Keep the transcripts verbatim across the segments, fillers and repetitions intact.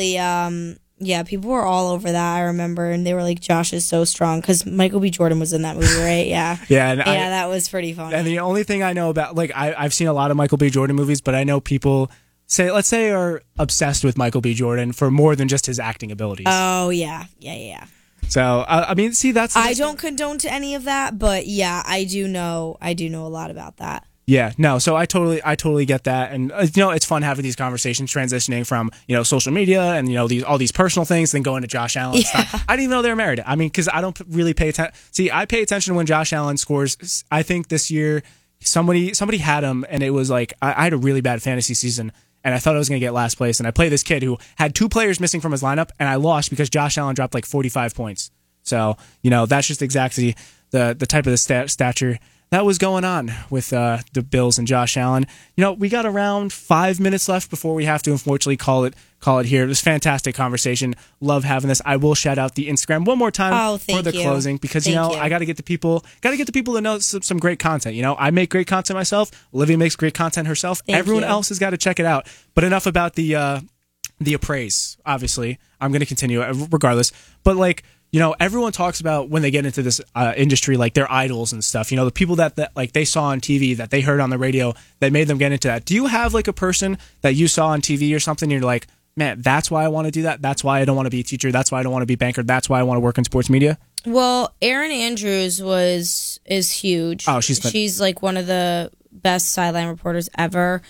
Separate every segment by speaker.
Speaker 1: definitely. Um, yeah, people were all over that. I remember, and they were like, "Josh is so strong," because Michael B. Jordan was in that movie, right? Yeah,
Speaker 2: yeah, and
Speaker 1: yeah,
Speaker 2: I,
Speaker 1: that was pretty funny.
Speaker 2: And the only thing I know about, like, I, I've seen a lot of Michael B. Jordan movies, but I know people say, let's say, are obsessed with Michael B. Jordan for more than just his acting abilities.
Speaker 1: Oh yeah, yeah, yeah.
Speaker 2: So uh, I mean, see, that's.
Speaker 1: I don't condone to any of that, but yeah, I do know. I do know a lot about that.
Speaker 2: Yeah, no, so I totally, I totally get that, and uh, you know, it's fun having these conversations, transitioning from you know social media and you know these all these personal things, then going to Josh Allen.
Speaker 1: Yeah.
Speaker 2: Stuff. I didn't even know they were married. I mean, because I don't really pay attention. See, I pay attention when Josh Allen scores. I think this year somebody somebody had him, and it was like I, I had a really bad fantasy season, and I thought I was going to get last place, and I played this kid who had two players missing from his lineup, and I lost because Josh Allen dropped like forty-five points. So you know that's just exactly the the type of the stat, stature. That was going on with uh, the Bills and Josh Allen. You know, we got around five minutes left before we have to unfortunately call it call it here. It was a fantastic conversation. Love having this. I will shout out the Instagram one more time
Speaker 1: oh,
Speaker 2: for the
Speaker 1: you.
Speaker 2: closing because
Speaker 1: thank
Speaker 2: you know
Speaker 1: you.
Speaker 2: I got to get the people got to get the people to know some, some great content. You know, I make great content myself. Olivia makes great content herself.
Speaker 1: Thank
Speaker 2: Everyone
Speaker 1: you.
Speaker 2: else has got to check it out. But enough about the uh, the appraise. Obviously, I'm going to continue regardless. But like. You know, everyone talks about when they get into this uh, industry, like their idols and stuff. You know, the people that, that like they saw on T V, that they heard on the radio, that made them get into that. Do you have like a person that you saw on T V or something? And you're like, man, that's why I want to do that. That's why I don't want to be a teacher. That's why I don't want to be a banker. That's why I want to work in sports media.
Speaker 1: Well, Erin Andrews was is huge.
Speaker 2: Oh, she's been-
Speaker 1: she's like one of the best sideline reporters ever.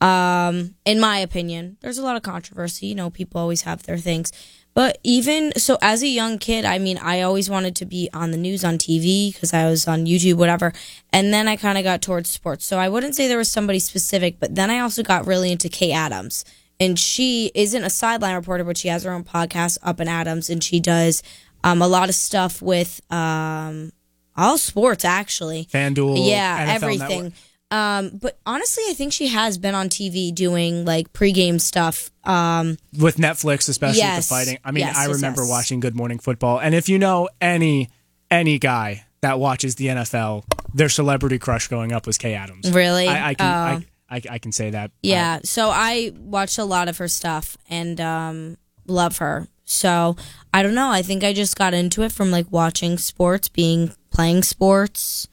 Speaker 1: Um, in my opinion, there's a lot of controversy. You know, people always have their things. But even so, as a young kid, I mean, I always wanted to be on the news on T V because I was on YouTube, whatever. And then I kind of got towards sports. So I wouldn't say there was somebody specific, but then I also got really into Kay Adams. And she isn't a sideline reporter, but she has her own podcast, Up and Adams, and she does um, a lot of stuff with um, all sports, actually.
Speaker 2: FanDuel,
Speaker 1: yeah,
Speaker 2: N F L
Speaker 1: everything.
Speaker 2: Network.
Speaker 1: Um, but honestly, I think she has been on T V doing like pregame stuff. Um,
Speaker 2: with Netflix, especially
Speaker 1: yes,
Speaker 2: with the fighting. I mean,
Speaker 1: yes,
Speaker 2: I
Speaker 1: yes,
Speaker 2: remember
Speaker 1: yes.
Speaker 2: watching Good Morning Football, and if you know any any guy that watches the N F L, their celebrity crush growing up was Kay Adams.
Speaker 1: Really?
Speaker 2: I, I can
Speaker 1: Uh,
Speaker 2: I, I, I can say that.
Speaker 1: Yeah. So I watched a lot of her stuff and um, love her. So I don't know. I think I just got into it from like watching sports, being playing sports.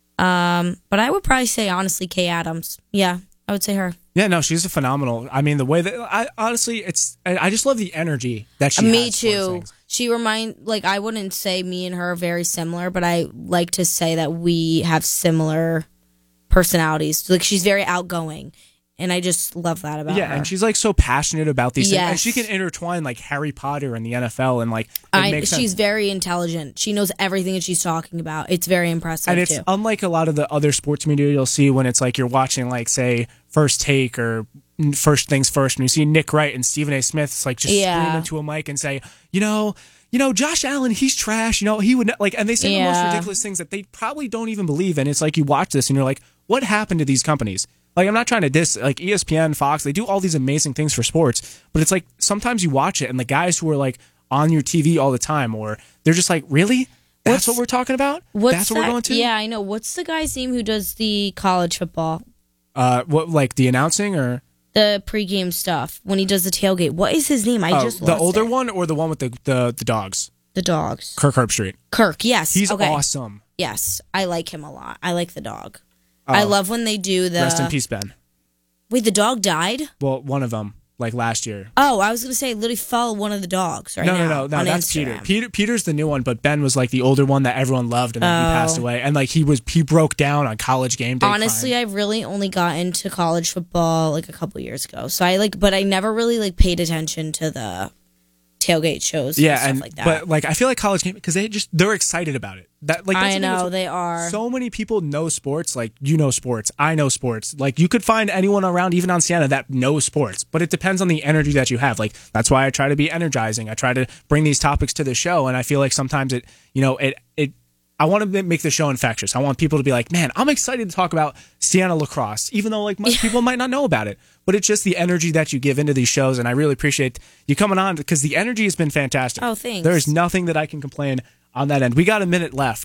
Speaker 1: Um, but I would probably say honestly, Kay Adams. Yeah, I would say her.
Speaker 2: Yeah, no, she's a phenomenal. I mean, the way that I honestly, it's I, I just love the energy that she.
Speaker 1: Me
Speaker 2: has towards
Speaker 1: too.
Speaker 2: things.
Speaker 1: She remind like I wouldn't say me and her are very similar, but I like to say that we have similar personalities. Like she's very outgoing, and I just love that about
Speaker 2: Yeah,
Speaker 1: her.
Speaker 2: and she's like so passionate about these things, and
Speaker 1: Yes.
Speaker 2: she can intertwine like Harry Potter and the N F L, and like it
Speaker 1: I,
Speaker 2: makes sense.
Speaker 1: she's very intelligent. She knows everything that she's talking about. It's very impressive
Speaker 2: And it's
Speaker 1: too.
Speaker 2: unlike a lot of the other sports media you'll see when it's like you're watching like say First Take or First Things First, and you see Nick Wright and Stephen A. Smith it's like just
Speaker 1: Yeah.
Speaker 2: scream into a mic and say, you know, you know, Josh Allen, he's trash. You know, he would ne-, like, and they say the most
Speaker 1: Yeah.
Speaker 2: ridiculous things that they probably don't even believe. And it's like you watch this and you're like, what happened to these companies? Like, I'm not trying to diss like E S P N, Fox. They do all these amazing things for sports, but it's like sometimes you watch it and the guys who are like on your T V all the time, or they're just like, really? That's
Speaker 1: What's-
Speaker 2: what we're talking about?
Speaker 1: What's
Speaker 2: That's what
Speaker 1: that?
Speaker 2: we're going to?
Speaker 1: Yeah, I know. What's the guy's name who does the college football,
Speaker 2: Uh, what like the announcing or
Speaker 1: the pregame stuff when he does the tailgate? What is his name? I
Speaker 2: oh,
Speaker 1: just
Speaker 2: the
Speaker 1: lost
Speaker 2: older
Speaker 1: it.
Speaker 2: one or the one with the the, the dogs?
Speaker 1: The dogs.
Speaker 2: Kirk Herbstreit.
Speaker 1: Kirk. Yes.
Speaker 2: He's
Speaker 1: okay.
Speaker 2: awesome.
Speaker 1: Yes, I like him a lot. I like the dog. I love when they do the.
Speaker 2: Rest in peace, Ben.
Speaker 1: Wait, the dog died?
Speaker 2: Well, one of them, like last year.
Speaker 1: Oh, I was gonna say literally follow one of the dogs right
Speaker 2: no,
Speaker 1: now.
Speaker 2: no, no, no.
Speaker 1: on
Speaker 2: That's
Speaker 1: Instagram.
Speaker 2: Peter. Peter. Peter's the new one, but Ben was like the older one that everyone loved, and then he
Speaker 1: Oh.
Speaker 2: passed away. And like he was, he broke down on College Game Day.
Speaker 1: Honestly,
Speaker 2: crying.
Speaker 1: I really only got into college football like a couple years ago. So I like, but I never really like paid attention to the tailgate shows.
Speaker 2: yeah,
Speaker 1: and stuff
Speaker 2: and
Speaker 1: like that.
Speaker 2: but like I feel like College Game because they just they're excited about it. That like that's
Speaker 1: I
Speaker 2: the thing
Speaker 1: know
Speaker 2: is,
Speaker 1: they are.
Speaker 2: So many people know sports. Like you know sports, I know sports. Like you could find anyone around, even on Sienna, that knows sports. But it depends on the energy that you have. Like that's why I try to be energizing. I try to bring these topics to the show, and I feel like sometimes it, you know, it it. I want to make the show infectious. I want people to be like, man, I'm excited to talk about Sienna lacrosse, even though like most people might not know about it. But it's just the energy that you give into these shows, and I really appreciate you coming on because the energy has been fantastic.
Speaker 1: Oh, thanks.
Speaker 2: There's nothing that I can complain on that end. We got a minute left.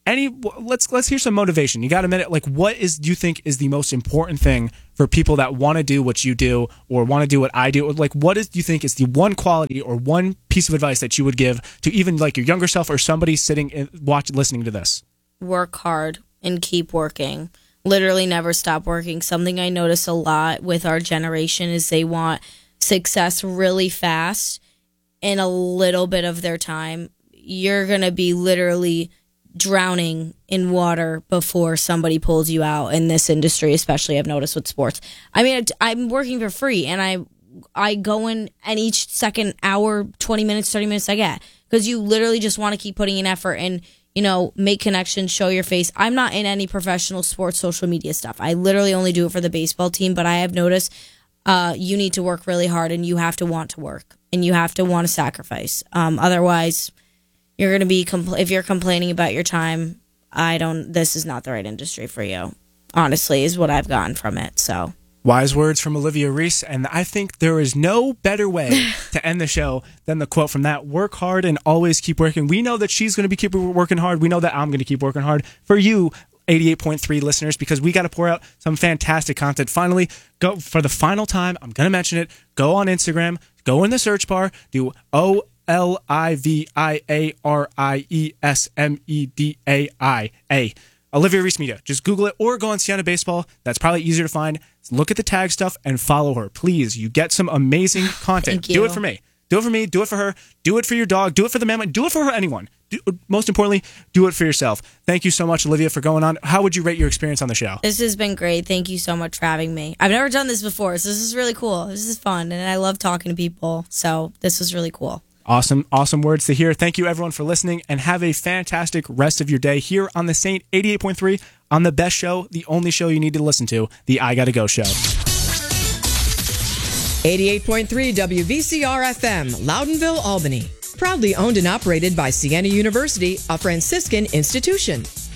Speaker 2: any let's let's hear some motivation. You got a minute? Like, what is do you think is the most important thing for people that want to do what you do or want to do what I do? Or like, what is do you think is the one quality or one piece of advice that you would give to even like your younger self or somebody sitting in, watching, listening to this?
Speaker 1: Work hard and keep working. Literally never stop working. Something I notice a lot with our generation is they want success really fast in a little bit of their time. You're going to be literally drowning in water before somebody pulls you out in this industry, especially I've noticed with sports. I mean, I'm working for free, and I I go in and each second hour, twenty minutes, thirty minutes I get, because you literally just want to keep putting in effort and, you know, make connections, show your face. I'm not in any professional sports social media stuff. I literally only do it for the baseball team, but I have noticed uh, you need to work really hard, and you have to want to work, and you have to want to sacrifice. Um, otherwise, you're going to be, compl- if you're complaining about your time, I don't, this is not the right industry for you, honestly, is what I've gotten from it. So
Speaker 2: wise words from Olivia Reese, and I think there is no better way to end the show than the quote from that. Work hard and always keep working. We know that she's going to be keep working hard. We know that I'm going to keep working hard for you, eighty-eight point three listeners, because we got to pour out some fantastic content. Finally, go for the final time, I'm going to mention it, go on Instagram, go in the search bar, do O L I V I A R I E S M E D A I A. Olivia Reese Media. Just Google it or go on Sienna Baseball. That's probably easier to find. Look at the tag stuff and follow her. Please, you get some amazing content.
Speaker 1: Thank you.
Speaker 2: Do it for me. Do it for me. Do it for her. Do it for your dog. Do it for the man. Do it for anyone. Do, most importantly, do it for yourself. Thank you so much, Olivia, for going on. How would you rate your experience on the show?
Speaker 1: This has been great. Thank you so much for having me. I've never done this before, so this is really cool. This is fun, and I love talking to people, so this was really cool.
Speaker 2: Awesome, awesome words to hear. Thank you, everyone, for listening, and have a fantastic rest of your day here on the Saint eighty-eight point three, on the best show, the only show you need to listen to, the I Gotta Go Show.
Speaker 3: eighty-eight point three W V C R F M, Loudonville, Albany. Proudly owned and operated by Siena University, a Franciscan institution.